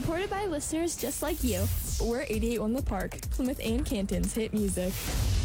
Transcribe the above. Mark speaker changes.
Speaker 1: Supported by listeners just like you. We're 88.1 The Park, Plymouth and Canton's hit music.